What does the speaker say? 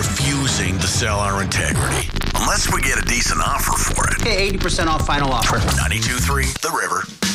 refusing to sell our integrity. Unless we get a decent offer for it. Hey, 80% off final offer. 92.3 The River.